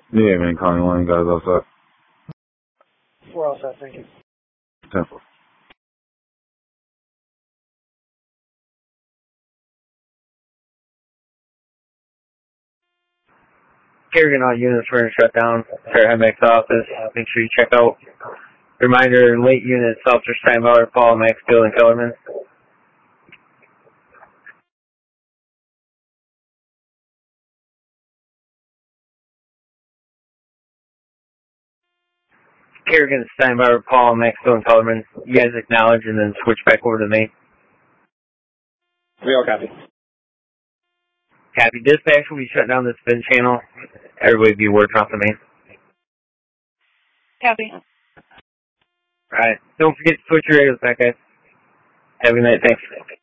Yeah, man, calling one of you guys outside. We're outside, thank you. 10-4. Kerrigan, all units were in shutdown. Fair MX office. Make sure you check out. Reminder, late units, Officer Steinbauer, Paul, Max, Bill, and Kellerman. Kerrigan, Steinbauer, Paul, Max, Bill, and Kellerman. You guys acknowledge and then switch back over to me. We all copy. Copy. Dispatch will be shutting down the spin channel. Everybody be word off to me. Copy. Alright. Don't forget to switch your radios back, guys. Have a good night. Thanks.